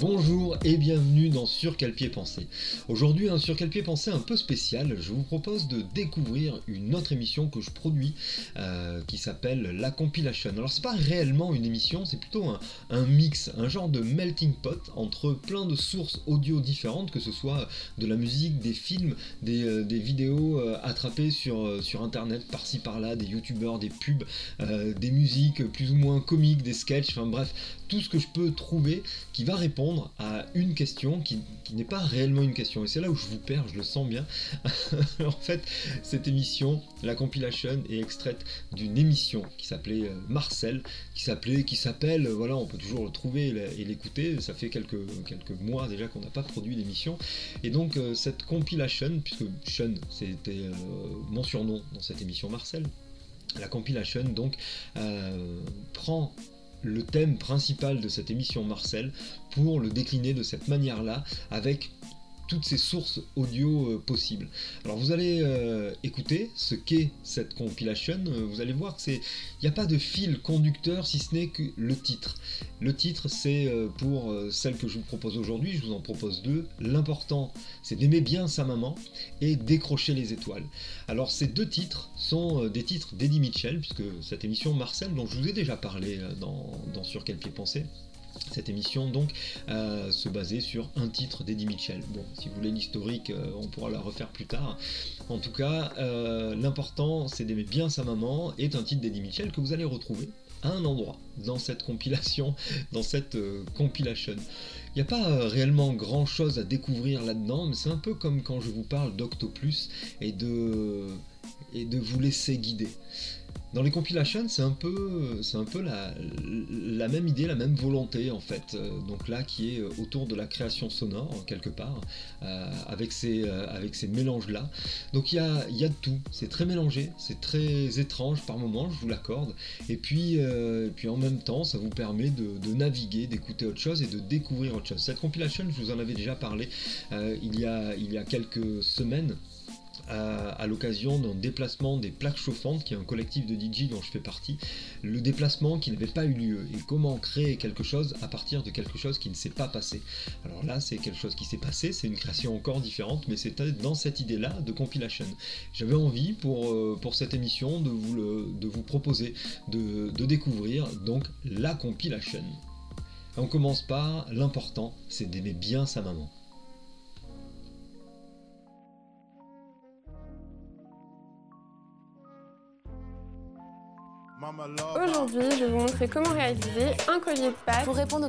Bonjour et bienvenue dans Sur quel pied penser. Aujourd'hui, un Sur quel pied penser un peu spécial. Je vous propose de découvrir une autre émission que je produis qui s'appelle La Compilation. Alors c'est pas réellement une émission, c'est plutôt un mix, un genre de melting pot entre plein de sources audio différentes, que ce soit de la musique, des films, des vidéos attrapées sur internet par-ci par-là, des youtubeurs, des pubs, des musiques plus ou moins comiques, des sketchs, enfin bref, tout ce que je peux trouver qui va répondre à une question qui n'est pas réellement une question. Et c'est là où je vous perds, je le sens bien. En fait, cette émission, la compilation, est extraite d'une émission qui s'appelait Marcel, qui s'appelle, voilà, on peut toujours le trouver et l'écouter. Ça fait quelques mois déjà qu'on n'a pas produit d'émission. Et donc, cette compilation, puisque Sean, c'était mon surnom dans cette émission Marcel, la compilation, donc, prend le thème principal de cette émission Marcel pour le décliner de cette manière-là avec toutes ces sources audio possibles. Alors vous allez écouter ce qu'est cette compilation, vous allez voir que il n'y a pas de fil conducteur si ce n'est que le titre. Le titre c'est pour celle que je vous propose aujourd'hui, je vous en propose deux. L'important c'est d'aimer bien sa maman et décrocher les étoiles. Alors ces deux titres sont des titres d'Eddie Mitchell, puisque cette émission Marcel dont je vous ai déjà parlé dans Sur quel pied penser, cette émission donc se basait sur un titre d'Eddie Mitchell. Bon, si vous voulez l'historique, on pourra la refaire plus tard. En tout cas, l'important c'est d'aimer bien sa maman est un titre d'Eddie Mitchell que vous allez retrouver à un endroit dans cette compilation, dans cette compilation. Il n'y a pas réellement grand chose à découvrir là-dedans, mais c'est un peu comme quand je vous parle d'Octoplus et de vous laisser guider. Dans les compilations, c'est un peu la même idée, la même volonté en fait. Donc là, qui est autour de la création sonore quelque part, avec ces mélanges-là. Donc il y a de tout. C'est très mélangé, c'est très étrange par moments, je vous l'accorde. Et puis en même temps, ça vous permet de naviguer, d'écouter autre chose et de découvrir autre chose. Cette compilation, je vous en avais déjà parlé il y a quelques semaines, à l'occasion d'un déplacement des Plaques Chauffantes, qui est un collectif de DJ dont je fais partie, le déplacement qui n'avait pas eu lieu, et comment créer quelque chose à partir de quelque chose qui ne s'est pas passé. Alors là, c'est quelque chose qui s'est passé, c'est une création encore différente, mais c'était dans cette idée-là de compilation. J'avais envie pour cette émission de vous proposer de découvrir donc la compilation. On commence par l'important, c'est d'aimer bien sa maman. Aujourd'hui, je vais vous montrer comment réaliser un collier de pâte pour répondre aux